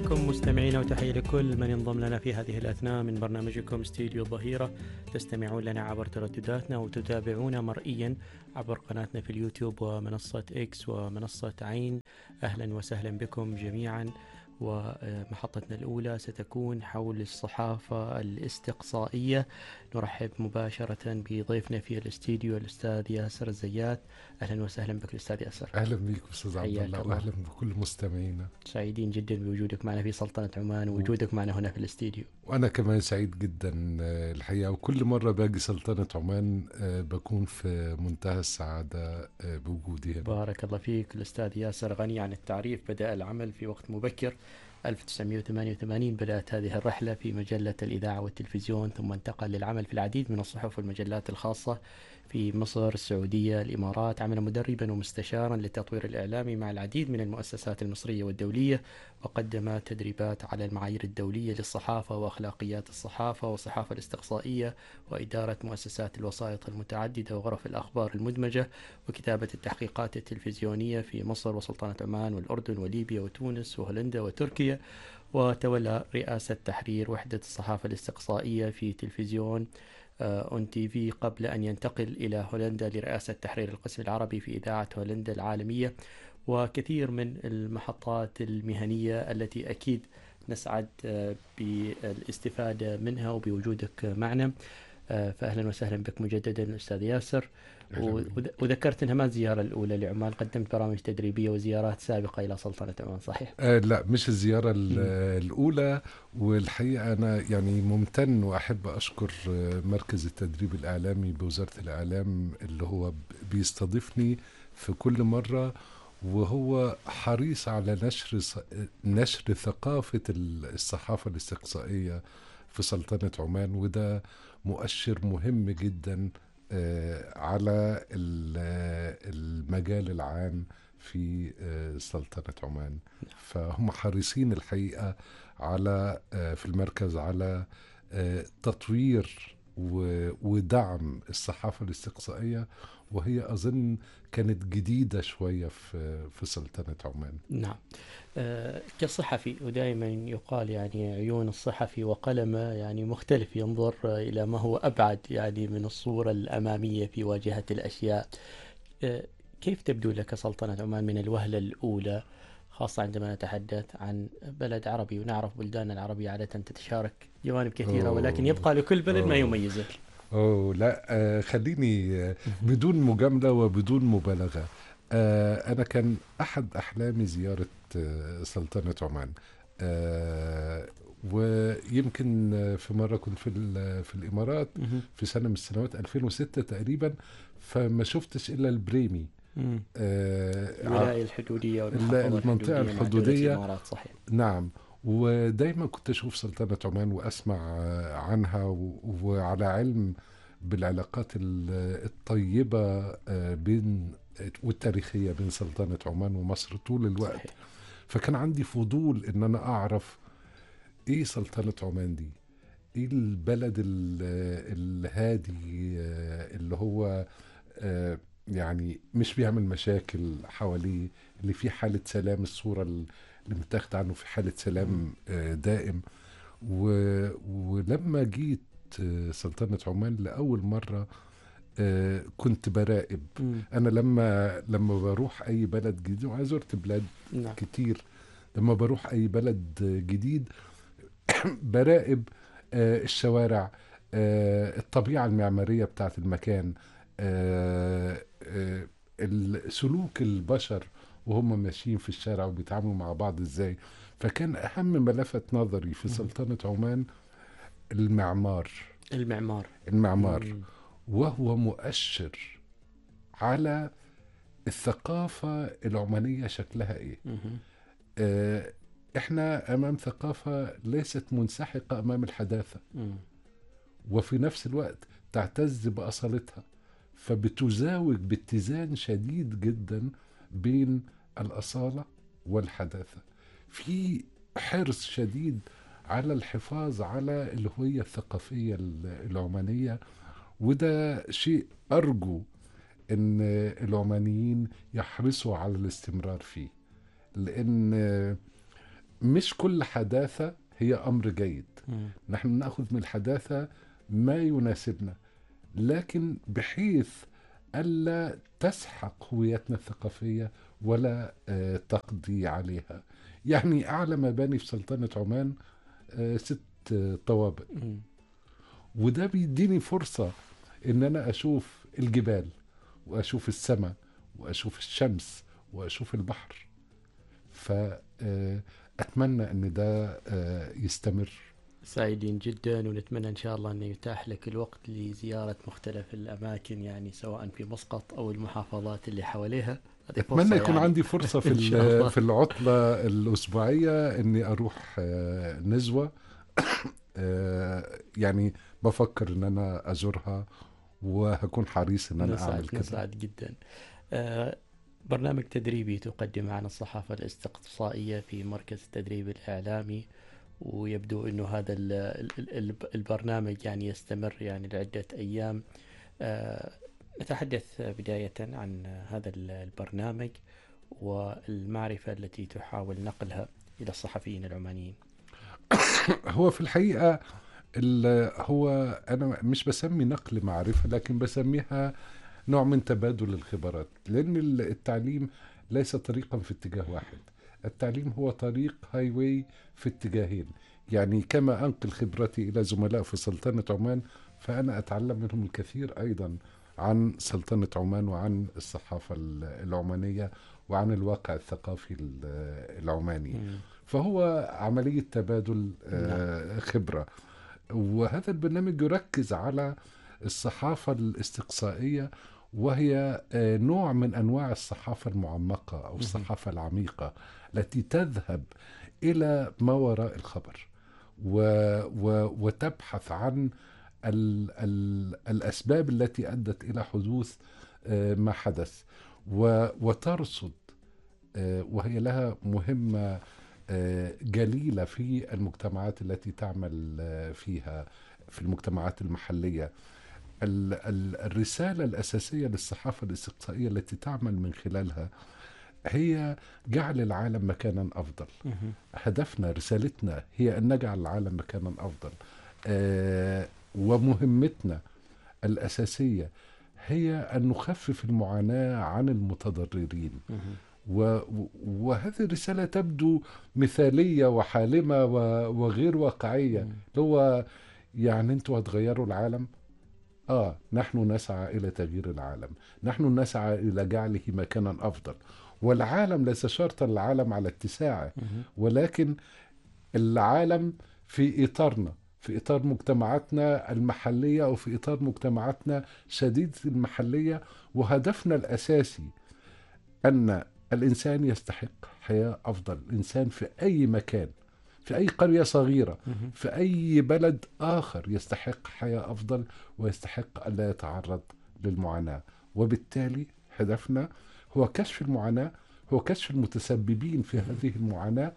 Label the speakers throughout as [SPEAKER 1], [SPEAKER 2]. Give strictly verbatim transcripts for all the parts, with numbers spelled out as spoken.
[SPEAKER 1] لكم مستمعينا، وتحية لكل من ينضم لنا في هذه الأثناء من برنامجكم استديو الظهيرة. تستمعون لنا عبر تردداتنا وتتابعونا مرئيا عبر قناتنا في اليوتيوب ومنصة إكس ومنصة عين. أهلا وسهلا بكم جميعا. ومحطتنا الأولى ستكون حول الصحافة الاستقصائية. نرحب مباشرة بضيفنا في الاستديو الأستاذ ياسر الزيات. أهلا وسهلا بك الأستاذ ياسر.
[SPEAKER 2] أهلا بك أستاذ عبد الله، وأهلا بكل مستمعينا.
[SPEAKER 1] سعيدين جدا بوجودك معنا في سلطنة عمان ووجودك معنا هنا في الاستديو.
[SPEAKER 2] وأنا كمان سعيد جدا الحقيقة، وكل مرة باجي سلطنة عمان بكون في منتهى السعادة بوجودي هنا.
[SPEAKER 1] بارك الله فيك. الأستاذ ياسر غني عن التعريف، بدأ العمل في وقت مبكر ألف وتسعمائة وثمانية وثمانين. بدأت هذه الرحلة في مجلة الإذاعة والتلفزيون، ثم انتقل للعمل في العديد من الصحف والمجلات الخاصة في مصر، السعودية، الإمارات. عمل مدربا ومستشارا للتطوير الإعلامي مع العديد من المؤسسات المصرية والدولية، وقدم تدريبات على المعايير الدولية للصحافة وأخلاقيات الصحافة والصحافة الاستقصائية، وإدارة مؤسسات الوسائط المتعددة وغرف الأخبار المدمجة، وكتابة التحقيقات التلفزيونية في مصر وسلطنة عمان والأردن وليبيا وتونس وهولندا وتركيا. وتولى رئاسة تحرير وحدة الصحافة الاستقصائية في تلفزيون اون تي في، قبل أن ينتقل إلى هولندا لرئاسة تحرير القسم العربي في إذاعة هولندا العالمية، وكثير من المحطات المهنية التي أكيد نسعد بالاستفادة منها وبوجودك معنا. فأهلا وسهلا بك مجددا أستاذ ياسر. وذكرت أنها ما الزيارة الأولى لعمان، قدمت برامج تدريبية وزيارات سابقة إلى سلطنة عمان، صحيح؟
[SPEAKER 2] آه لا، مش الزيارة الأولى. والحقيقة أنا يعني ممتن وأحب أشكر مركز التدريب الإعلامي بوزارة الإعلام اللي هو بيستضيفني في كل مرة، وهو حريص على نشر نشر ثقافة الصحافة الاستقصائية في سلطنة عمان، وده مؤشر مهم جدا على المجال العام في سلطنة عمان. فهم حريصين الحقيقة على في المركز على تطوير ودعم الصحافة الاستقصائية، وهي أظن كانت جديدة شوية في في سلطنة عمان.
[SPEAKER 1] نعم. أه كصحفي، ودائما يقال يعني عيون الصحفي وقلمه يعني مختلف، ينظر إلى ما هو أبعد يعني من الصورة الأمامية في واجهة الأشياء. أه كيف تبدو لك سلطنة عمان من الوهلة الأولى، خاصة عندما نتحدث عن بلد عربي، ونعرف بلدان العربية عادة تتشارك جوانب كثيرة، ولكن يبقى لكل بلد ما يميزه.
[SPEAKER 2] أوه لا، آه خليني آه بدون مجاملة وبدون مبالغة، آه أنا كان أحد أحلامي زيارة آه سلطنة عمان. آه ويمكن في مرة كنت في في الإمارات في سنة من السنوات ألفين وستة تقريبا، فما شفتش إلا البريمي،
[SPEAKER 1] آه الولاية الحدودية والمحافظة
[SPEAKER 2] المنطقة
[SPEAKER 1] الحدودية,
[SPEAKER 2] الحدودية
[SPEAKER 1] مع الإمارات، صحيح.
[SPEAKER 2] نعم. ودايما كنت أشوف سلطنة عمان وأسمع عنها، وعلى علم بالعلاقات الطيبة بين والتاريخية بين سلطنة عمان ومصر طول الوقت، صحيح. فكان عندي فضول إن أنا أعرف إيه سلطنة عمان دي، إيه البلد الهادي اللي هو يعني مش بيعمل مشاكل حواليه، اللي فيه حالة سلام، الصورة اللي متاخد عنه في حالة سلام دائم. ولما جيت سلطنة عمان لأول مرة كنت براقب. أنا لما لما بروح أي بلد جديد، وأنا زرت بلاد
[SPEAKER 1] نعم.
[SPEAKER 2] كتير، لما بروح أي بلد جديد براقب الشوارع، الطبيعة المعمارية بتاعت المكان، سلوك البشر وهم ماشيين في الشارع وبيتعاملوا مع بعض ازاي. فكان أهم ما لفت نظري في سلطنة عمان المعمار
[SPEAKER 1] المعمار
[SPEAKER 2] المعمار مم. وهو مؤشر على الثقافة العمانية شكلها ايه. آه احنا امام ثقافة ليست منسحقة امام الحداثة، مم. وفي نفس الوقت تعتز بأصالتها، فبتزاوج باتزان شديد جدا بين الأصالة والحداثة، في حرص شديد على الحفاظ على الهوية الثقافية العمانية. وده شيء أرجو أن العمانيين يحرصوا على الاستمرار فيه، لأن مش كل حداثة هي أمر جيد.
[SPEAKER 1] مم.
[SPEAKER 2] نحن نأخذ من الحداثة ما يناسبنا، لكن بحيث ألا تسحق هويتنا الثقافية ولا آه، تقضي عليها. يعني أعلى مباني في سلطنة عمان آه، ست آه، طوابق،
[SPEAKER 1] مم.
[SPEAKER 2] وده بيديني فرصة إن أنا أشوف الجبال وأشوف السماء وأشوف الشمس وأشوف البحر. فأتمنى أن ده آه، يستمر.
[SPEAKER 1] سعيدين جدا، ونتمنى إن شاء الله أن يتاح لك الوقت لزيارة مختلف الأماكن، يعني سواء في مسقط أو المحافظات اللي حواليها. هذه
[SPEAKER 2] أتمنى
[SPEAKER 1] فرصة
[SPEAKER 2] يكون
[SPEAKER 1] يعني.
[SPEAKER 2] عندي فرصة في
[SPEAKER 1] إن شاء
[SPEAKER 2] ال-
[SPEAKER 1] الله.
[SPEAKER 2] في العطلة الأسبوعية إني أروح آه، نزوة. آه، يعني بفكر إن أنا أزورها، وهكون حريص إن أنا
[SPEAKER 1] نسعد
[SPEAKER 2] أعمل كده.
[SPEAKER 1] نسعد جدا. آه، برنامج تدريبي تقدم عن الصحافة الاستقصائية في مركز التدريب الإعلامي، ويبدو أنه هذا ال- ال- ال- البرنامج يعني يستمر يعني لعدة أيام. آه، نتحدث بداية عن هذا البرنامج والمعرفة التي تحاول نقلها إلى الصحفيين العمانيين.
[SPEAKER 2] هو في الحقيقة ال- هو أنا مش بسمي نقل معرفة، لكن بسميها نوع من تبادل الخبرات، لأن ال- التعليم ليس طريقا في اتجاه واحد. التعليم هو طريق هاي واي في اتجاهين. يعني كما أنقل خبرتي إلى زملاء في سلطنة عمان، فأنا أتعلم منهم الكثير أيضا عن سلطنة عمان وعن الصحافة ال- العمانية وعن الواقع الثقافي ال- العماني.
[SPEAKER 1] مم.
[SPEAKER 2] فهو عملية تبادل
[SPEAKER 1] نعم.
[SPEAKER 2] آه، خبرة. وهذا البرنامج يركز على الصحافة الاستقصائية، وهي آه، نوع من أنواع الصحافة المعمقة أو
[SPEAKER 1] مهم.
[SPEAKER 2] الصحافة العميقة التي تذهب إلى ما وراء الخبر و و وتبحث عن ال ال الأسباب التي أدت إلى حدوث آه، ما حدث، و وترصد. آه، وهي لها مهمة آه، جليلة في المجتمعات التي تعمل آه، فيها، في المجتمعات المحلية. ال- ال- الرسالة الأساسية للصحافة الاستقصائية التي تعمل من خلالها هي جعل العالم مكانا أفضل.
[SPEAKER 1] مهم.
[SPEAKER 2] هدفنا، رسالتنا هي أن نجعل العالم مكانا أفضل. آه، ومهمتنا الأساسية هي أن نخفف المعاناة عن المتضررين.
[SPEAKER 1] مهم.
[SPEAKER 2] و- و- وهذه الرسالة تبدو مثالية وحالمة و- وغير واقعية.
[SPEAKER 1] مم.
[SPEAKER 2] هو يعني انتوا هتغيروا العالم؟ آه، نحن نسعى إلى تغيير العالم، نحن نسعى إلى جعله مكانا أفضل. والعالم ليس شرطا العالم على اتساعه،
[SPEAKER 1] مهم.
[SPEAKER 2] ولكن العالم في إطارنا، في إطار مجتمعاتنا المحلية أو في إطار مجتمعاتنا شديدة المحلية. وهدفنا الأساسي أن الإنسان يستحق حياة أفضل. الإنسان في أي مكان، في أي قرية صغيرة،
[SPEAKER 1] مهم.
[SPEAKER 2] في أي بلد آخر يستحق حياة أفضل، ويستحق ألا يتعرض للمعاناة. وبالتالي هدفنا هو كشف المعاناة، هو كشف المتسببين في هذه المعاناة،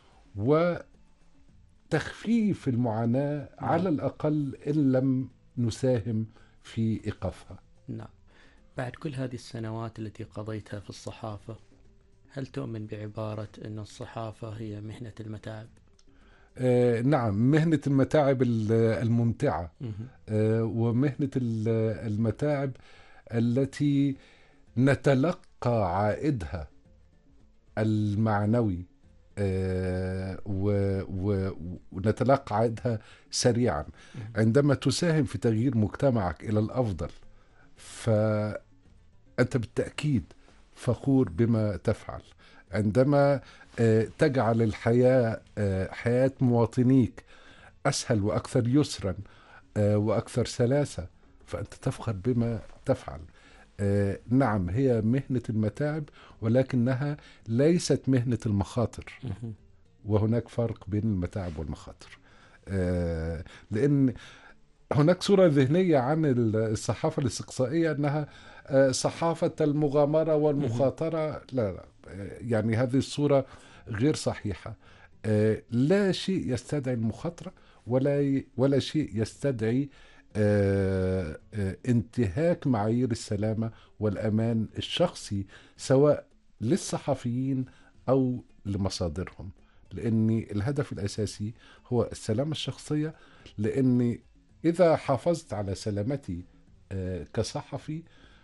[SPEAKER 2] وتخفيف المعاناة على
[SPEAKER 1] نعم.
[SPEAKER 2] الأقل إن لم نساهم في إيقافها.
[SPEAKER 1] نعم. بعد كل هذه السنوات التي قضيتها في الصحافة، هل تؤمن بعبارة أن الصحافة هي مهنة المتاعب؟
[SPEAKER 2] آه نعم، مهنة المتاعب ال- الممتعة،
[SPEAKER 1] مهم.
[SPEAKER 2] آه ومهنة ال- المتاعب التي نتلقى عائدها المعنوي، آه و- و- ونتلقى عائدها سريعا
[SPEAKER 1] مهم.
[SPEAKER 2] عندما تساهم في تغيير مجتمعك إلى الأفضل. فأنت بالتأكيد فخور بما تفعل. عندما آه، تجعل الحياة، آه، حياة مواطنيك أسهل وأكثر يسرا آه، وأكثر سلاسة، فأنت تفخر بما تفعل. آه، نعم، هي مهنة المتاعب، ولكنها ليست مهنة المخاطر.
[SPEAKER 1] مهم.
[SPEAKER 2] وهناك فرق بين المتاعب والمخاطر. آه، لأن هناك صورة ذهنية عن الصحافة الاستقصائية أنها آه، صحافة المغامرة
[SPEAKER 1] مهم.
[SPEAKER 2] والمخاطرة. لا لا، آه، يعني هذه الصورة غير صحيحة. آه، لا شيء يستدعي المخاطرة، ولا ي- ولا شيء يستدعي آه، آه، انتهاك معايير السلامة والأمان الشخصي، سواء للصحفيين أو لمصادرهم. لأن الهدف الأساسي هو السلامة الشخصية، لأني إذا حافظت على سلامتي آه، كصحفي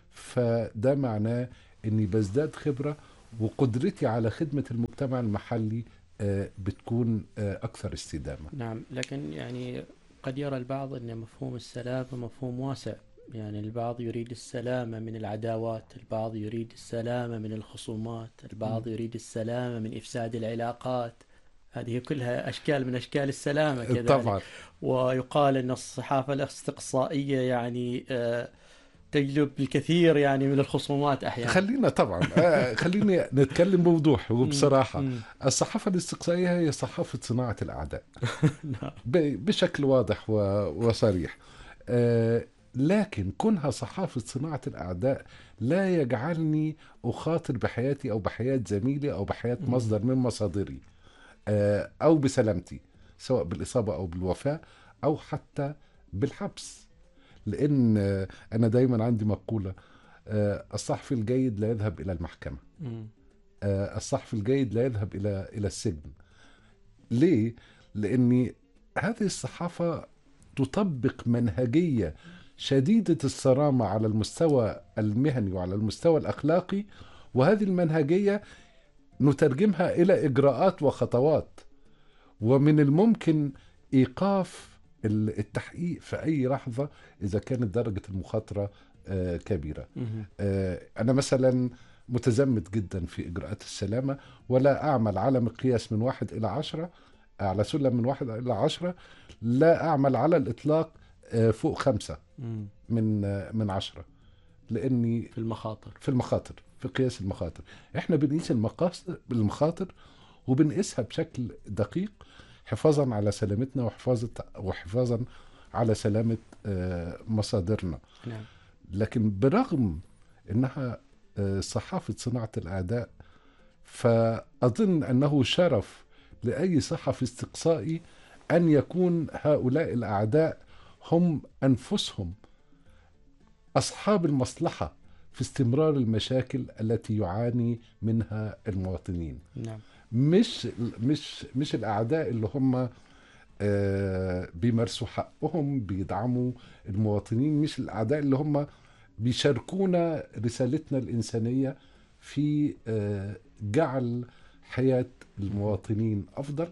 [SPEAKER 2] فده معناه أني بزداد خبرة، وقدرتي على خدمة المجتمع المحلي آه، بتكون آه، أكثر استدامة.
[SPEAKER 1] نعم، لكن يعني قد يرى البعض أن مفهوم السلامة مفهوم واسع. يعني البعض يريد السلامة من العداوات، البعض يريد السلامة من الخصومات، البعض يريد السلامة من إفساد العلاقات. هذه كلها أشكال من أشكال السلامة كذلك.
[SPEAKER 2] طبعا.
[SPEAKER 1] ويقال أن الصحافة الاستقصائية يعني آه، تجلب الكثير يعني من الخصومات أحيانا.
[SPEAKER 2] خلينا طبعا آه، خليني نتكلم بوضوح وبصراحة.
[SPEAKER 1] مم.
[SPEAKER 2] الصحافة الاستقصائية هي صحافة صناعة الأعداء
[SPEAKER 1] نعم.
[SPEAKER 2] ب- بشكل واضح و- وصريح. آه، لكن كونها صحافة صناعة الأعداء لا يجعلني أخاطر بحياتي أو بحياة زميلي أو بحياة
[SPEAKER 1] مم.
[SPEAKER 2] مصدر من مصادري، آه، أو بسلامتي، سواء بالإصابة أو بالوفاة أو حتى بالحبس. لأن آه، أنا دايما عندي مقولة: آه، الصحفي الجيد لا يذهب إلى المحكمة،
[SPEAKER 1] مم.
[SPEAKER 2] آه، الصحفي الجيد لا يذهب إلى إلى السجن. ليه؟ لأن هذه الصحافة تطبق منهجية شديدة الصرامة على المستوى المهني وعلى المستوى الأخلاقي، وهذه المنهجية نترجمها إلى إجراءات وخطوات، ومن الممكن إيقاف التحقيق في أي لحظة إذا كانت درجة المخاطرة آه، كبيرة.
[SPEAKER 1] مم.
[SPEAKER 2] آه، أنا مثلا متزمت جدا في إجراءات السلامة، ولا أعمل على مقياس من واحد إلى عشرة، على سلم من واحد إلى عشرة لا أعمل على الإطلاق آه، فوق خمسة
[SPEAKER 1] مم.
[SPEAKER 2] من آه، من عشرة، لأني
[SPEAKER 1] في المخاطر.
[SPEAKER 2] في المخاطر، في قياس المخاطر إحنا بنقيس المقاس المخاطر وبنقيسها بشكل دقيق، حفاظا على سلامتنا وحفاظا وحفاظا على سلامة آه، مصادرنا.
[SPEAKER 1] نعم.
[SPEAKER 2] لكن برغم انها آه، صحافة صناعة الاعداء، فاظن انه شرف لاي صحفي استقصائي ان يكون هؤلاء الاعداء هم انفسهم اصحاب المصلحة في استمرار المشاكل التي يعاني منها المواطنين.
[SPEAKER 1] نعم.
[SPEAKER 2] مش مش مش الاعداء اللي هم آه، بيمارسوا حقهم بيدعموا المواطنين، مش الأعداء اللي هم بيشاركونا رسالتنا الإنسانية في آه، جعل حياة المواطنين أفضل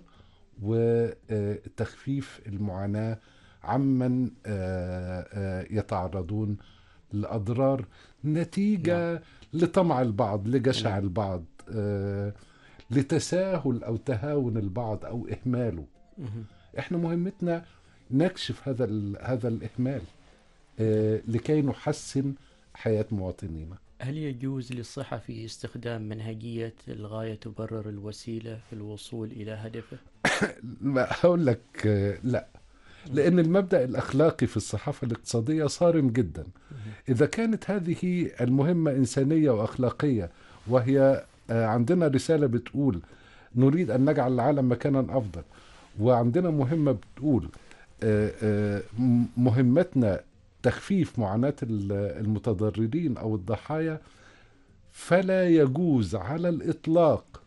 [SPEAKER 2] وتخفيف المعاناة عمن آه، آه، يتعرضون لأضرار نتيجة
[SPEAKER 1] نعم.
[SPEAKER 2] لطمع البعض، لجشع
[SPEAKER 1] نعم.
[SPEAKER 2] البعض، آه، لتساهل أو تهاون البعض أو إهماله.
[SPEAKER 1] مم.
[SPEAKER 2] احنا مهمتنا نكشف هذا ال- هذا الإهمال آه، لكي نحسن حياة مواطنينا.
[SPEAKER 1] هل يجوز للصحفي استخدام منهجية الغاية تبرر الوسيلة في الوصول إلى هدفه؟
[SPEAKER 2] ما هقول لك آه، لا، لأن المبدأ الأخلاقي في الصحافة الاقتصادية صارم جدا. إذا كانت هذه المهمة إنسانية وأخلاقية، وهي آه، عندنا رسالة بتقول نريد أن نجعل العالم مكانا أفضل، وعندنا مهمة بتقول آه، آه، م- مهمتنا تخفيف معاناة ال- المتضررين أو الضحايا، فلا يجوز على الإطلاق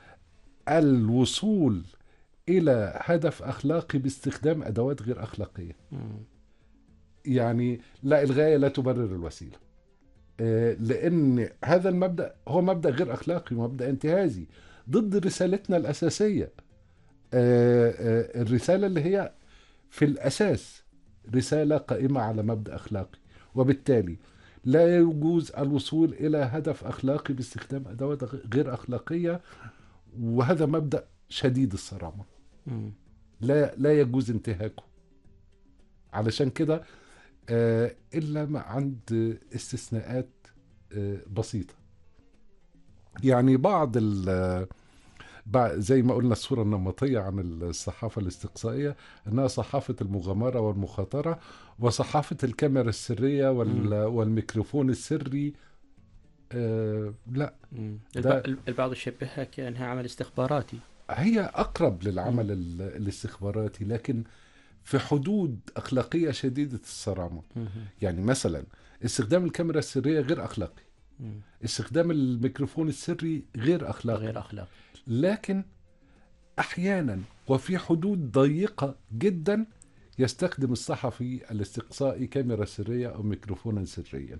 [SPEAKER 2] الوصول إلى هدف أخلاقي باستخدام أدوات غير أخلاقية.
[SPEAKER 1] مم.
[SPEAKER 2] يعني لا، الغاية لا تبرر الوسيلة، آه، لأن هذا المبدأ هو مبدأ غير أخلاقي ومبدأ انتهازي ضد رسالتنا الأساسية. آه، آه، الرسالة اللي هي في الأساس رسالة قائمة على مبدأ أخلاقي، وبالتالي لا يجوز الوصول إلى هدف أخلاقي باستخدام أدوات غير أخلاقية، وهذا مبدأ شديد الصرامة
[SPEAKER 1] مم.
[SPEAKER 2] لا لا يجوز انتهاكه. علشان كده آه، إلا ما عند استثناءات آه، بسيطة. يعني بعض ال بع- زي ما قلنا الصورة النمطية عن الصحافة الاستقصائية أنها صحافة المغامرة والمخاطرة، وصحافة الكاميرا السرية وال...
[SPEAKER 1] مم.
[SPEAKER 2] والميكروفون السري. آه لا،
[SPEAKER 1] مم.
[SPEAKER 2] ده
[SPEAKER 1] الب- البعض يشبهها كأنها عمل استخباراتي.
[SPEAKER 2] هي أقرب
[SPEAKER 1] مم.
[SPEAKER 2] للعمل ال- الاستخباراتي، لكن في حدود أخلاقية شديدة الصرامة.
[SPEAKER 1] مم.
[SPEAKER 2] يعني مثلا استخدام الكاميرا السرية غير أخلاقي،
[SPEAKER 1] مم.
[SPEAKER 2] استخدام الميكروفون السري غير أخلاقي،
[SPEAKER 1] غير أخلاقي.
[SPEAKER 2] لكن أحيانا وفي حدود ضيقة جدا يستخدم الصحفي الاستقصائي كاميرا سرية أو ميكروفونا سريا.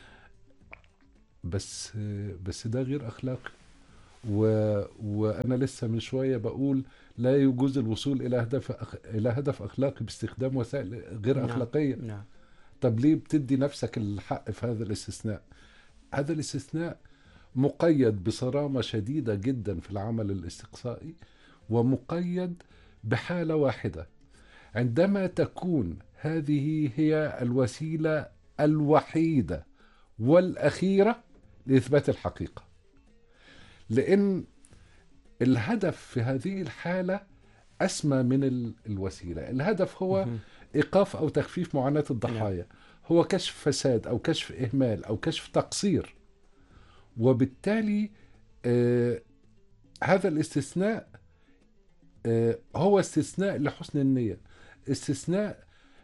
[SPEAKER 2] بس بس ده غير أخلاقي. و... وأنا لسه من شوية بقول لا يجوز الوصول إلى هدف أخ... إلى هدف أخلاقي باستخدام وسائل غير
[SPEAKER 1] نعم.
[SPEAKER 2] أخلاقية.
[SPEAKER 1] نعم.
[SPEAKER 2] طب ليه بتدي نفسك الحق في هذا الاستثناء؟ هذا الاستثناء مقيد بصرامة شديدة جدا في العمل الاستقصائي، ومقيد بحالة واحدة، عندما تكون هذه هي الوسيلة الوحيدة والأخيرة لإثبات الحقيقة. لأن الهدف في هذه الحالة أسمى من الوسيلة. الهدف هو إيقاف أو تخفيف معاناة الضحايا، هو كشف فساد أو كشف إهمال أو كشف تقصير. وبالتالي آه هذا الاستثناء آه هو استثناء لحسن النية، استثناء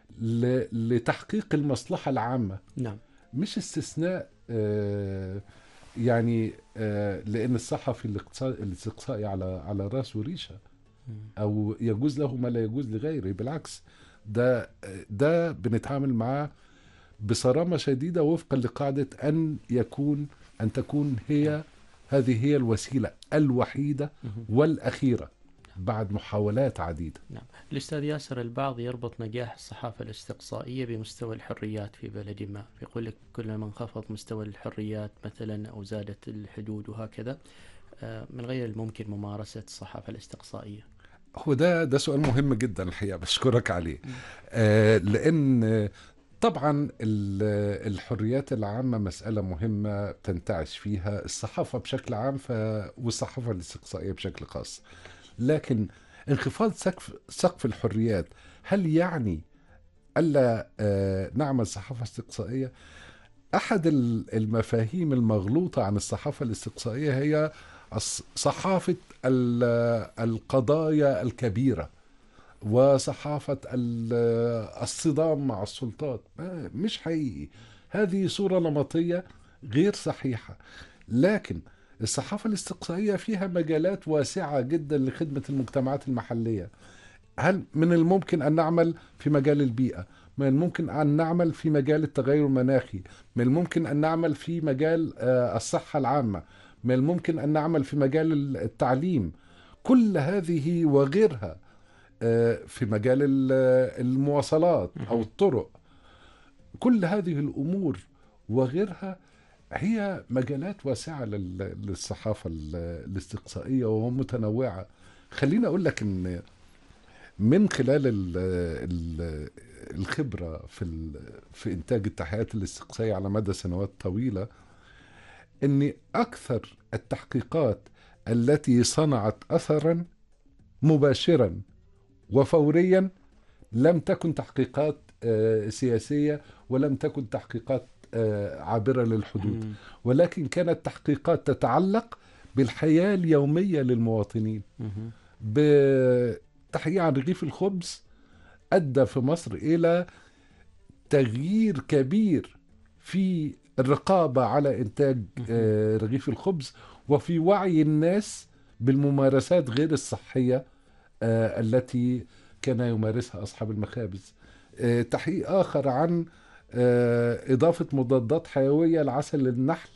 [SPEAKER 2] لتحقيق المصلحة العامة.
[SPEAKER 1] نعم.
[SPEAKER 2] مش استثناء آه يعني آه لأن الصحفي الاستقصائي على على رأس وريشة، أو يجوز له ما لا يجوز لغيره. بالعكس، ده ده بنتعامل معاه بصرامة شديدة وفقا لقاعدة أن يكون أن تكون هي هذه هي الوسيلة الوحيدة والأخيرة بعد محاولات عديدة.
[SPEAKER 1] نعم. الأستاذ ياسر، البعض يربط نجاح الصحافة الاستقصائية بمستوى الحريات في بلد ما، يقول لك كلما انخفض مستوى الحريات مثلا أو زادت الحدود وهكذا من غير الممكن ممارسة الصحافة الاستقصائية.
[SPEAKER 2] هو ده ده سؤال مهم جدا الحقيقة، بشكرك عليه. آه لأن طبعا الحريات العامة مسألة مهمة تنتعش فيها الصحافة بشكل عام ف... والصحافة الاستقصائية بشكل خاص. لكن انخفاض سقف سقف الحريات هل يعني ألا آه نعمل صحافة استقصائية؟ أحد المفاهيم المغلوطة عن الصحافة الاستقصائية هي صحافة القضايا الكبيرة وصحافة الصدام مع السلطات. مش حقيقي، هذه صورة نمطية غير صحيحة. لكن الصحافة الاستقصائية فيها مجالات واسعة جدا لخدمة المجتمعات المحلية. هل من الممكن أن نعمل في مجال البيئة؟ من الممكن أن نعمل في مجال التغير المناخي؟ من الممكن أن نعمل في مجال الصحة العامة؟ من الممكن أن نعمل في مجال التعليم؟ كل هذه وغيرها، في مجال المواصلات أو الطرق، كل هذه الأمور وغيرها هي مجالات واسعة للصحافة الاستقصائية ومتنوعة. خليني أقول لك أن من خلال الخبرة في في إنتاج التحقيقات الاستقصائية على مدى سنوات طويلة، أن أكثر التحقيقات التي صنعت أثرا مباشرا وفوريا لم تكن تحقيقات سياسية ولم تكن تحقيقات عابرة للحدود، ولكن كانت تحقيقات تتعلق بالحياة اليومية للمواطنين. بتحقيق عن رغيف الخبز أدى في مصر إلى تغيير كبير في الرقابة على إنتاج رغيف الخبز وفي وعي الناس بالممارسات غير الصحية التي كان يمارسها أصحاب المخابز. تحقيق آخر عن إضافة مضادات حيوية لعسل النحل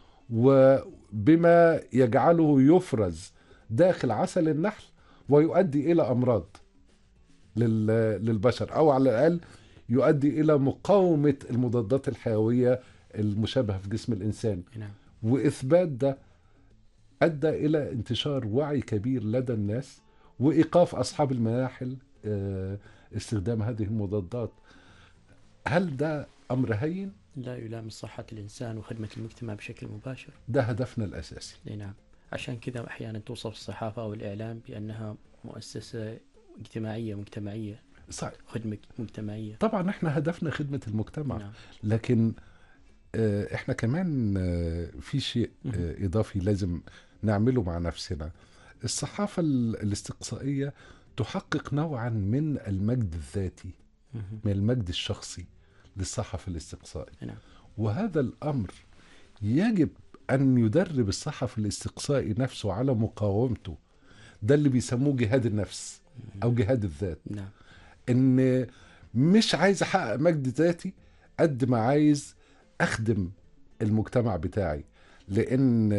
[SPEAKER 2] وبما يجعله يفرز داخل عسل النحل ويؤدي إلى أمراض للبشر، أو على الأقل يؤدي إلى مقاومة المضادات الحيوية المشابهة في جسم الإنسان. وإثبات ده أدى إلى انتشار وعي كبير لدى الناس وإيقاف أصحاب المناحل استخدام هذه المضادات. هل ده أمر هين؟
[SPEAKER 1] لا يلامس صحة الإنسان وخدمة المجتمع بشكل مباشر.
[SPEAKER 2] ده هدفنا الأساسي.
[SPEAKER 1] نعم. عشان كذا أحيانا توصف الصحافة أو الإعلام بأنها مؤسسة اجتماعية مجتمعية.
[SPEAKER 2] صحيح.
[SPEAKER 1] خدمة مجتمعية.
[SPEAKER 2] طبعا احنا هدفنا خدمة المجتمع.
[SPEAKER 1] نعم.
[SPEAKER 2] لكن اه احنا كمان اه في شيء اه إضافي لازم نعمله مع نفسنا. الصحافة الاستقصائية تحقق نوعا من المجد الذاتي، من المجد الشخصي للصحفي الاستقصائي.
[SPEAKER 1] نعم.
[SPEAKER 2] وهذا الأمر يجب أن يدرب الصحفي الاستقصائي نفسه على مقاومته. ده اللي بيسموه جهاد النفس أو جهاد الذات.
[SPEAKER 1] نعم.
[SPEAKER 2] إن مش عايز أحقق مجد ذاتي قد ما عايز أخدم المجتمع بتاعي، لأن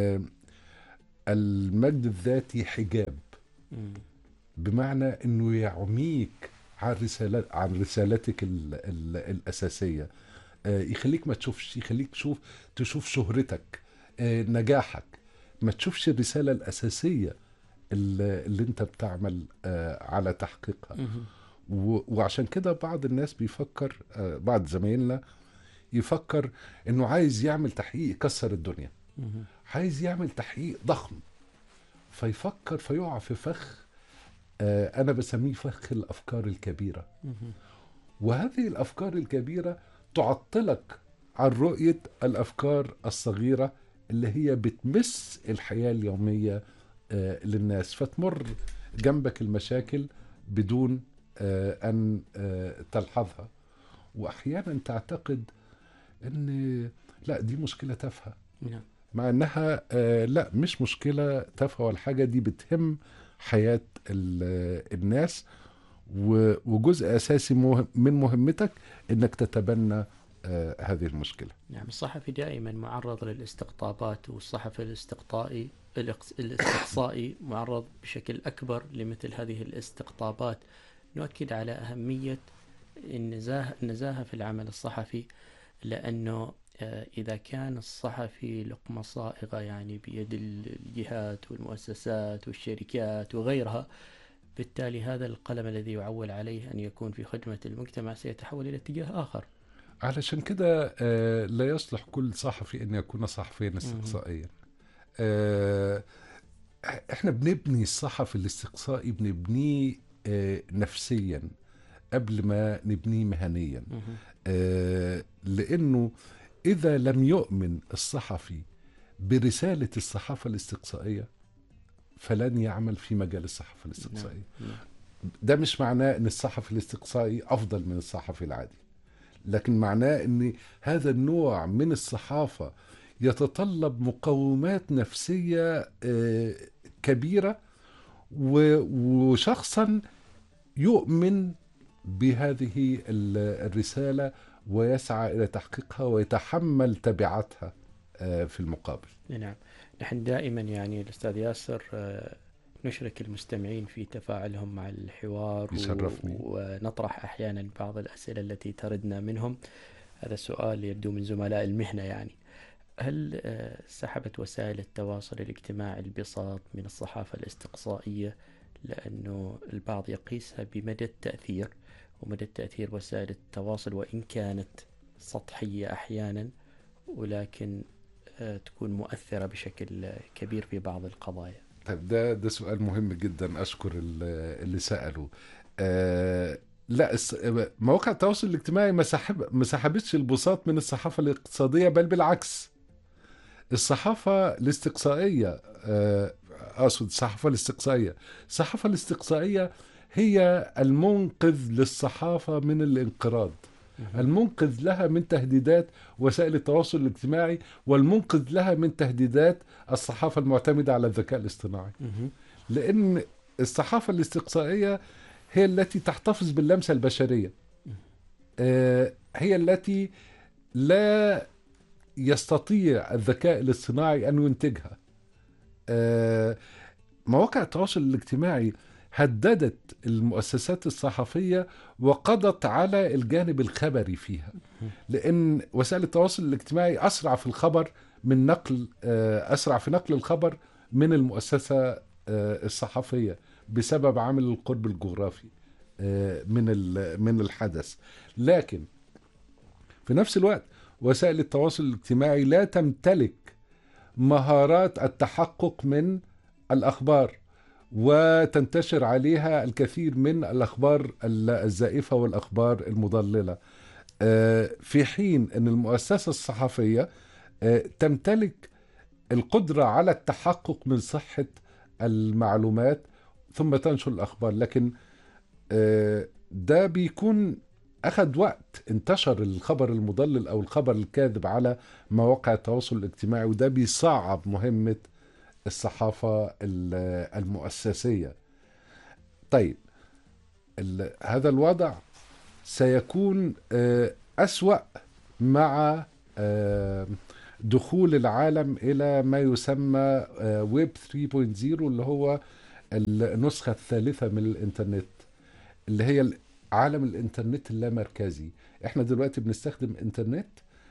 [SPEAKER 2] المجد الذاتي حجاب،
[SPEAKER 1] مم.
[SPEAKER 2] بمعنى انه يعميك عن رسالة عن رسالتك ال ال الاساسيه، آه، يخليك ما تشوفش، يخليك تشوف تشوف شهرتك، آه، نجاحك، ما تشوفش الرساله الاساسيه اللي, اللي انت بتعمل آه، على تحقيقها.
[SPEAKER 1] مم.
[SPEAKER 2] و- وعشان كده بعض الناس بيفكر، آه، بعض زمايلنا يفكر انه عايز يعمل تحقيق يكسر الدنيا،
[SPEAKER 1] مم.
[SPEAKER 2] عايز يعمل تحقيق ضخم، فيفكر فيقع في فخ، آه، أنا بسميه فخ الأفكار الكبيرة.
[SPEAKER 1] مم.
[SPEAKER 2] وهذه الأفكار الكبيرة تعطلك عن رؤية الأفكار الصغيرة اللي هي بتمس الحياة اليومية آه، للناس، فتمر جنبك المشاكل بدون آه، أن آه، تلحظها، وأحيانا تعتقد أن لا دي مشكلة تافهة،
[SPEAKER 1] نعم.
[SPEAKER 2] مع أنها آه، لا مش مشكلة تافهة، والحاجة دي بتهم حياة ال- الناس، و- وجزء أساسي مه- من مهمتك أنك تتبنى آه، هذه المشكلة.
[SPEAKER 1] نعم. الصحفي دائما معرض للاستقطابات، والصحفي الاستقطائي الاقص- الاستقصائي معرض بشكل أكبر لمثل هذه الاستقطابات. نؤكد على أهمية النزاهة النزاهة في العمل الصحفي، لأنه آه، إذا كان الصحفي لقمة صائغة يعني بيد الجهات والمؤسسات والشركات وغيرها، بالتالي هذا القلم الذي يعول عليه أن يكون في خدمة المجتمع سيتحول إلى اتجاه آخر.
[SPEAKER 2] علشان كده آه، لا يصلح كل صحفي أن يكون صحفيا
[SPEAKER 1] مهم.
[SPEAKER 2] استقصائيا. آه، احنا بنبني الصحفي الاستقصائي بنبنيه آه، نفسيا قبل ما نبنيه مهنيا،
[SPEAKER 1] مهم.
[SPEAKER 2] آه، لأنه إذا لم يؤمن الصحفي برسالة الصحافة الاستقصائية فلن يعمل في مجال الصحافة الاستقصائية.
[SPEAKER 1] نعم. نعم.
[SPEAKER 2] ده مش معناه أن الصحفي الاستقصائي أفضل من الصحفي العادي، لكن معناه أن هذا النوع من الصحافة يتطلب مقومات نفسية آه، كبيرة، و- وشخصا يؤمن بهذه ال- الرسالة ويسعى إلى تحقيقها ويتحمل تبعاتها آه، في المقابل.
[SPEAKER 1] نعم. نحن دائما يعني الأستاذ ياسر آه، نشرك المستمعين في تفاعلهم مع الحوار، و-
[SPEAKER 2] يشرفني.
[SPEAKER 1] ونطرح أحيانا بعض الأسئلة التي تردنا منهم. هذا السؤال يبدو من زملاء المهنة يعني: هل آه، سحبت وسائل التواصل الاجتماعي البساط من الصحافة الاستقصائية؟ لأنه البعض يقيسها بمدى التأثير، ومدى التأثير وسائل التواصل وإن كانت سطحية أحيانا، ولكن آه، تكون مؤثرة بشكل آه، كبير في بعض القضايا.
[SPEAKER 2] طيب ده ده سؤال مهم جدا، أشكر ال- اللي سأله. آه لا الس- مواقع التواصل الاجتماعي ما سحب ما سحبتش البساط من الصحافة الاقتصادية، بل بالعكس. الصحافة الاستقصائية، آه، أقصد الصحافة الاستقصائية الصحافة الاستقصائية هي المنقذ للصحافة من الانقراض،
[SPEAKER 1] مهم.
[SPEAKER 2] المنقذ لها من تهديدات وسائل التواصل الاجتماعي، والمنقذ لها من تهديدات الصحافة المعتمدة على الذكاء الاصطناعي.
[SPEAKER 1] مهم.
[SPEAKER 2] لأن الصحافة الاستقصائية هي التي تحتفظ باللمسة البشرية، آه، هي التي لا يستطيع الذكاء الاصطناعي أن ينتجها. آه، مواقع التواصل الاجتماعي هددت المؤسسات الصحفية وقضت على الجانب الخبري فيها، لأن وسائل التواصل الاجتماعي أسرع في الخبر من نقل آه، أسرع في نقل الخبر من المؤسسة آه، الصحفية بسبب عامل القرب الجغرافي آه، من ال- من الحدث. لكن في نفس الوقت وسائل التواصل الاجتماعي لا تمتلك مهارات التحقق من الأخبار، وتنتشر عليها الكثير من الأخبار الزائفة والأخبار المضللة، آه، في حين أن المؤسسة الصحفية آه، تمتلك القدرة على التحقق من صحة المعلومات ثم تنشر الأخبار. لكن آه، ده بيكون أخذ وقت، انتشر الخبر المضلل أو الخبر الكاذب على مواقع التواصل الاجتماعي، وده بيصعب مهمة الصحافة المؤسسية. طيب هذا الوضع سيكون أسوأ مع دخول العالم إلى ما يسمى ويب ثلاثة نقطة صفر، اللي هو النسخة الثالثة من الإنترنت، اللي هي عالم الإنترنت اللامركزي. إحنا دلوقتي بنستخدم إنترنت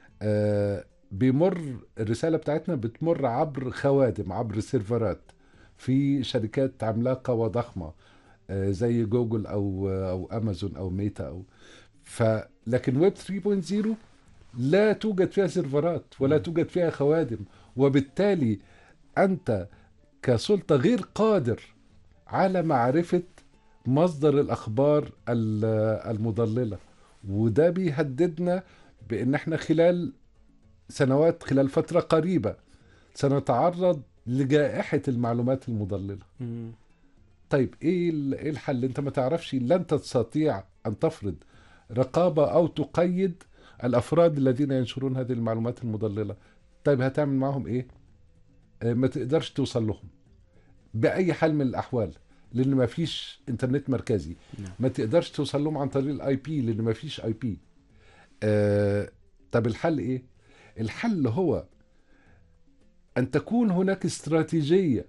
[SPEAKER 2] بيمر الرسالة بتاعتنا بتمر عبر خوادم، عبر سيرفرات في شركات عملاقة وضخمة زي جوجل أو أو أمازون أو ميتا أو ف لكن ويب ثلاثة نقطة صفر لا توجد فيها سيرفرات ولا توجد فيها خوادم، وبالتالي أنت كسلطة غير قادر على معرفة مصدر الأخبار المضللة. وده بيهددنا بأن احنا خلال سنوات، خلال فترة قريبة، سنتعرض لجائحة المعلومات المضللة.
[SPEAKER 1] مم.
[SPEAKER 2] طيب ايه الحل؟ انت ما تعرفش، لن تستطيع ان تفرض رقابة او تقيد الافراد الذين ينشرون هذه المعلومات المضللة. طيب هتعمل معهم ايه؟ اه ما تقدرش توصل لهم بأي حال من الأحوال لأن ما فيش إنترنت مركزي.
[SPEAKER 1] نعم.
[SPEAKER 2] ما تقدرش توصل لهم عن طريق الآي بي لأن ما فيش آي بي. آه طب الحل إيه؟ الحل هو أن تكون هناك استراتيجية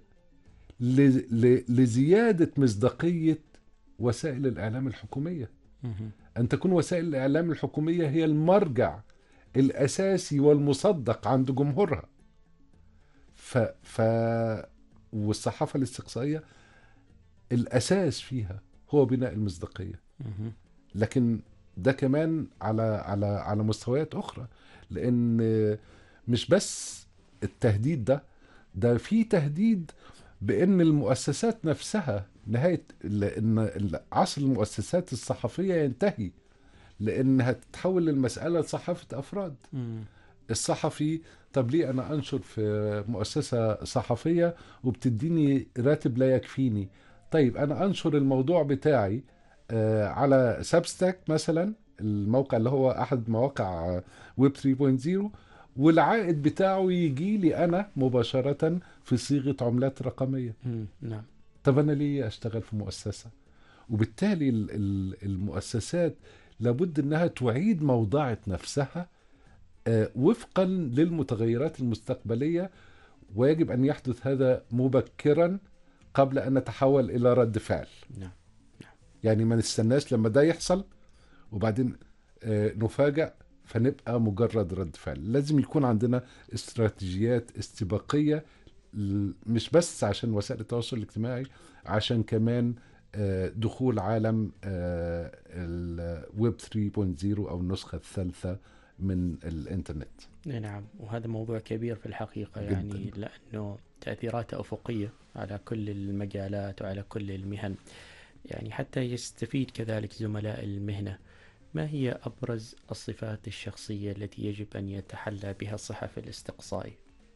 [SPEAKER 2] لزيادة مصداقية وسائل الإعلام الحكومية.
[SPEAKER 1] مم.
[SPEAKER 2] أن تكون وسائل الإعلام الحكومية هي المرجع الأساسي والمصدق عند جمهورها. ف... ف... والصحافة الاستقصائية الأساس فيها هو بناء المصداقية.
[SPEAKER 1] مم.
[SPEAKER 2] لكن ده كمان على على على مستويات أخرى، لأن مش بس التهديد ده ده في تهديد بأن المؤسسات نفسها نهاية، لأن عصر المؤسسات الصحفية ينتهي، لأنها تتحول للمسألة لصحافة أفراد.
[SPEAKER 1] مم.
[SPEAKER 2] الصحفي، طب ليه أنا أنشر في مؤسسة صحفية وبتديني راتب لا يكفيني؟ طيب أنا أنشر الموضوع بتاعي على سابستاك مثلا، الموقع اللي هو أحد مواقع ويب ثلاثة نقطة صفر، والعائد بتاعه يجي لي أنا مباشرة في صيغة عملات رقمية.
[SPEAKER 1] مم. نعم.
[SPEAKER 2] طب أنا ليه أشتغل في مؤسسة؟ وبالتالي المؤسسات لابد أنها تعيد موضعة نفسها وفقا للمتغيرات المستقبلية، ويجب أن يحدث هذا مبكرا قبل أن نتحول إلى رد فعل.
[SPEAKER 1] نعم.
[SPEAKER 2] يعني ما نستناش لما ده يحصل وبعدين نفاجأ فنبقى مجرد رد فعل. لازم يكون عندنا استراتيجيات استباقية، مش بس عشان وسائل التواصل الاجتماعي، عشان كمان دخول عالم الويب ثلاثة نقطة صفر أو النسخة الثالثة من الإنترنت.
[SPEAKER 1] نعم، وهذا موضوع كبير في الحقيقة
[SPEAKER 2] جداً.
[SPEAKER 1] يعني لأنه تأثيراته أفقية على كل المجالات وعلى كل المهن، يعني حتى يستفيد كذلك زملاء المهنة. ما هي أبرز الصفات الشخصية التي يجب أن يتحلى بها الصحفي الاستقصائي؟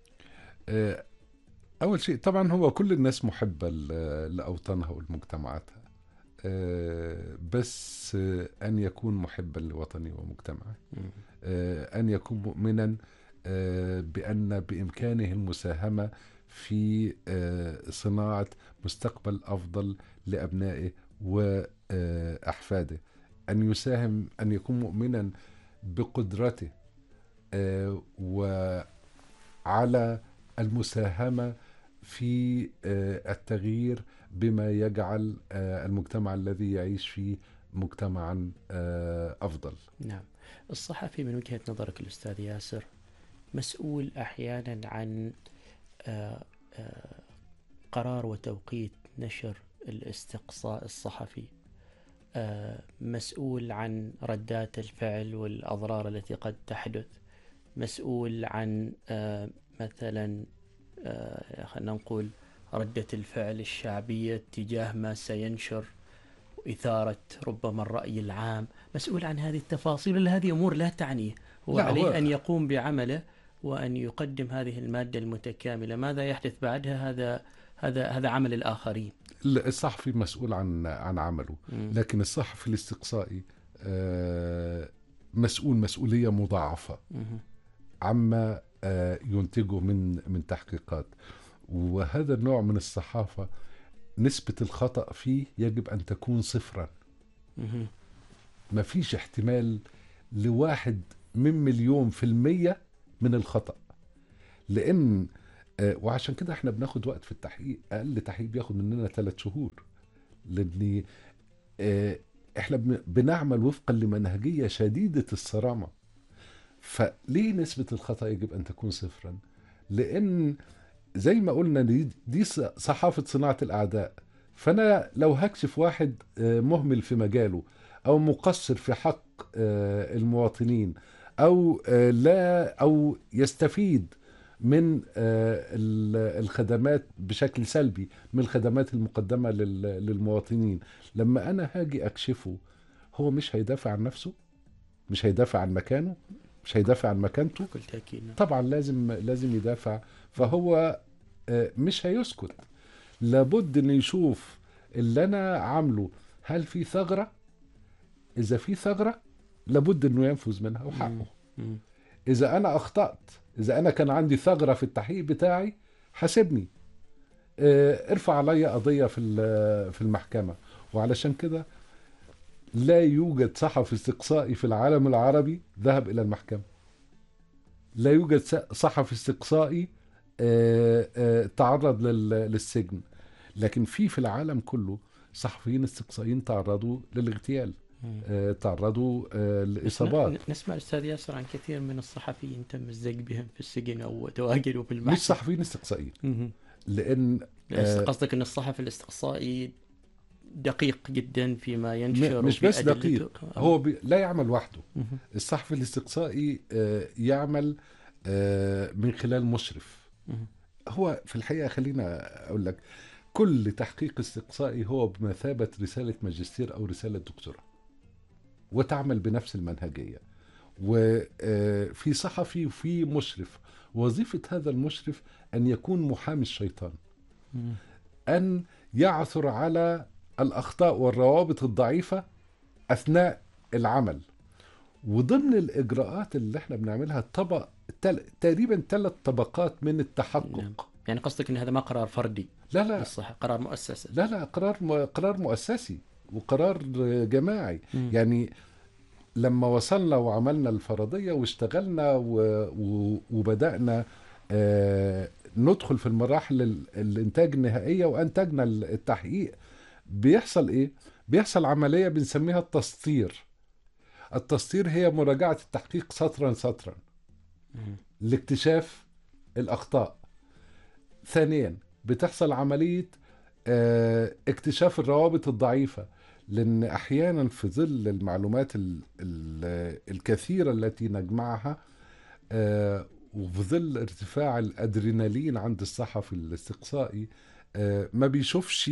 [SPEAKER 2] أول شيء طبعا هو كل الناس محبة لأوطانها ولمجتمعاتها، بس أن يكون محبا لوطنه ومجتمعه، أن يكون مؤمنا بأن بإمكانه المساهمة في صناعة مستقبل أفضل لأبنائه وأحفاده، أن يساهم، أن يكون مؤمنا بقدرته وعلى المساهمة في التغيير بما يجعل المجتمع الذي يعيش فيه مجتمعا أفضل.
[SPEAKER 1] نعم. الصحفي من وجهة نظرك الأستاذ ياسر مسؤول أحيانا عن قرار وتوقيت نشر الاستقصاء الصحفي، مسؤول عن ردات الفعل والأضرار التي قد تحدث، مسؤول عن مثلا خلينا نقول ردة الفعل الشعبية تجاه ما سينشر، إثارة ربما الرأي العام، مسؤول عن هذه التفاصيل ولا هذه أمور لا تعنيه؟ هو عليه هو... أن يقوم بعمله وأن يقدم هذه المادة المتكاملة. ماذا يحدث بعدها هذا هذا هذا عمل الآخرين.
[SPEAKER 2] الصحفي مسؤول عن عن عمله، م. لكن الصحفي الاستقصائي مسؤول مسؤولية مضاعفة م. عما ينتجه من من تحقيقات. وهذا النوع من الصحافة نسبة الخطأ فيه يجب أن تكون صفرا.
[SPEAKER 1] مهم.
[SPEAKER 2] ما فيش احتمال لواحد من مليون في المية من الخطأ، لأن آه، وعشان كده احنا بناخد وقت في التحقيق. أقل تحقيق بياخد مننا ثلاث شهور، لأن آه، احنا بن- بنعمل وفقا لمنهجية شديدة الصرامة. فليه نسبة الخطأ يجب أن تكون صفرا؟ لأن زي ما قلنا دي, دي ص- صحافة صناعة الأعداء. فأنا لو هكشف واحد آه، مهمل في مجاله، أو مقصر في حق آه، المواطنين، أو آه، لا أو يستفيد من آه، ال- الخدمات بشكل سلبي، من الخدمات المقدمة لل- للمواطنين، لما أنا هاجي أكشفه، هو مش هيدافع عن نفسه، مش هيدافع عن مكانه، مش هيدافع عن مكانته.
[SPEAKER 1] بكل تأكيد. نعم.
[SPEAKER 2] طبعا لازم لازم يدافع. فهو آه، مش هيسكت، لابد ان يشوف اللي انا عامله هل في ثغرة. اذا في ثغرة لابد انه ينفذ منها
[SPEAKER 1] مم.
[SPEAKER 2] وحقه.
[SPEAKER 1] مم.
[SPEAKER 2] اذا انا اخطأت، اذا انا كان عندي ثغرة في التحقيق بتاعي، حاسبني، آه، ارفع علي قضية في ال- في المحكمة. وعلشان كده لا يوجد صحفي استقصائي في العالم العربي ذهب الى المحكمة. لا يوجد س- صحفي استقصائي آه، آه، تعرض لل- للسجن. لكن في في العالم كله صحفيين استقصائيين تعرضوا للاغتيال،
[SPEAKER 1] مم.
[SPEAKER 2] آه، تعرضوا آه،
[SPEAKER 1] بس ن-
[SPEAKER 2] لإصابات.
[SPEAKER 1] نسمع أستاذ ياسر عن كثير من الصحفيين تم الزج بهم في السجن أو تواجدوا في
[SPEAKER 2] مش
[SPEAKER 1] المحكمة.
[SPEAKER 2] صحفيين استقصائيين،
[SPEAKER 1] مهم.
[SPEAKER 2] لأن
[SPEAKER 1] بس
[SPEAKER 2] آه،
[SPEAKER 1] قصدك أن الصحفي الاستقصائي دقيق جدا فيما
[SPEAKER 2] م-
[SPEAKER 1] ينشر
[SPEAKER 2] مش بس
[SPEAKER 1] بأدلته
[SPEAKER 2] دقيق،
[SPEAKER 1] أو...
[SPEAKER 2] هو بي لا يعمل وحده.
[SPEAKER 1] مهم.
[SPEAKER 2] الصحفي الاستقصائي آه، يعمل آه، من خلال مشرف.
[SPEAKER 1] مهم.
[SPEAKER 2] هو في الحقيقة خلينا أقول لك، كل تحقيق استقصائي هو بمثابة رسالة ماجستير أو رسالة دكتوراه، وتعمل بنفس المنهجية. وفي صحفي وفي مشرف، وظيفة هذا المشرف أن يكون محامي الشيطان،
[SPEAKER 1] مم.
[SPEAKER 2] أن يعثر على الأخطاء والروابط الضعيفة أثناء العمل. وضمن الإجراءات اللي احنا بنعملها طبق تل... تقريبا ثلاث طبقات من التحقق.
[SPEAKER 1] نعم. يعني قصدك أن هذا ما قرار فردي
[SPEAKER 2] لا لا
[SPEAKER 1] للصحة، قرار مؤسسة.
[SPEAKER 2] لا لا قرار م... قرار مؤسسي وقرار جماعي.
[SPEAKER 1] مم.
[SPEAKER 2] يعني لما وصلنا وعملنا الفرضية واشتغلنا و... و... وبدأنا آه... ندخل في المراحل ال... الانتاج النهائية وانتجنا التحقيق، بيحصل ايه؟ بيحصل عملية بنسميها التسطير. التسطير هي مراجعة التحقيق سطرا سطرا
[SPEAKER 1] مم.
[SPEAKER 2] لاكتشاف الأخطاء. ثانيا بتحصل عملية آه... اكتشاف الروابط الضعيفة، لأن أحيانا في ظل المعلومات ال ال الكثيرة التي نجمعها آه وفي ظل ارتفاع الأدرينالين عند الصحفي الاستقصائي، آه ما بيشوفش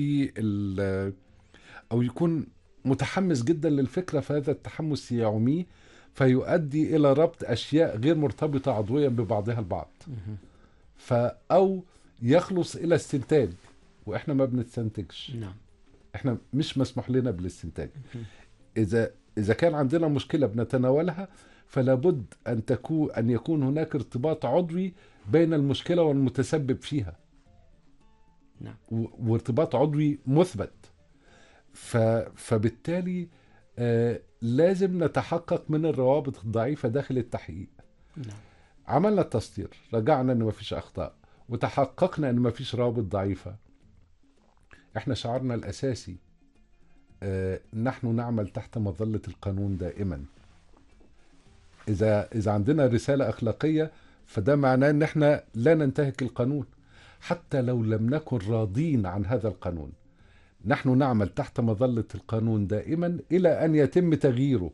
[SPEAKER 2] أو يكون متحمس جدا للفكرة، فهذا التحمس يعميه فيؤدي إلى ربط أشياء غير مرتبطة عضويا ببعضها البعض،
[SPEAKER 1] مهم.
[SPEAKER 2] أو يخلص إلى استنتاج، وإحنا ما بنستنتجش.
[SPEAKER 1] نعم.
[SPEAKER 2] إحنا مش مسموح لنا بالاستنتاج.
[SPEAKER 1] مهم.
[SPEAKER 2] إذا إذا كان عندنا مشكلة بنتناولها، فلا بد أن تكون أن يكون هناك ارتباط عضوي بين المشكلة والمتسبب فيها.
[SPEAKER 1] نعم.
[SPEAKER 2] و- وارتباط عضوي مثبت. ف فبالتالي آه لازم نتحقق من الروابط الضعيفة داخل التحقيق.
[SPEAKER 1] نعم.
[SPEAKER 2] عملنا التسطير، رجعنا أن ما فيش أخطاء، وتحققنا أن ما فيش روابط ضعيفة. إحنا شعارنا الأساسي آه نحن نعمل تحت مظلة القانون دائما. إذا إذا عندنا رسالة أخلاقية، فده معناه إن إحنا لا ننتهك القانون حتى لو لم نكن راضين عن هذا القانون. نحن نعمل تحت مظلة القانون دائما إلى أن يتم تغييره.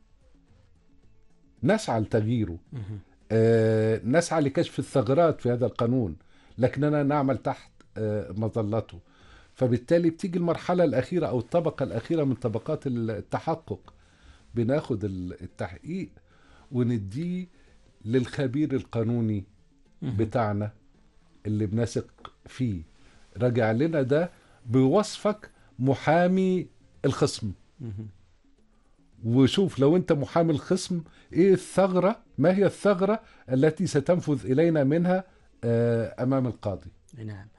[SPEAKER 2] نسعى لتغييره،
[SPEAKER 1] مهم.
[SPEAKER 2] آه نسعى لكشف الثغرات في هذا القانون، لكننا نعمل تحت آه مظلته. فبالتالي بتيجي المرحلة الأخيرة أو الطبقة الأخيرة من طبقات التحقق، بناخد التحقيق ونديه للخبير القانوني
[SPEAKER 1] مهم.
[SPEAKER 2] بتاعنا اللي بنثق فيه. راجع لنا ده بوصفك محامي الخصم،
[SPEAKER 1] مهم.
[SPEAKER 2] وشوف لو انت محامي الخصم ايه الثغرة، ما هي الثغرة التي ستنفذ الينا منها آه، امام القاضي.
[SPEAKER 1] نعم.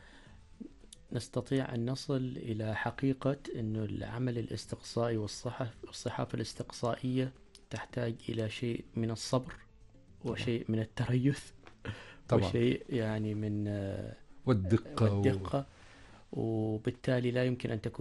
[SPEAKER 1] نستطيع أن نصل إلى حقيقة أن العمل الاستقصائي والصحف والصحافة الاستقصائية تحتاج إلى شيء من الصبر وشيء من التريث
[SPEAKER 2] طبعا
[SPEAKER 1] وشيء يعني من آه،
[SPEAKER 2] والدقة و...
[SPEAKER 1] والدقة، وبالتالي لا يمكن أن تكون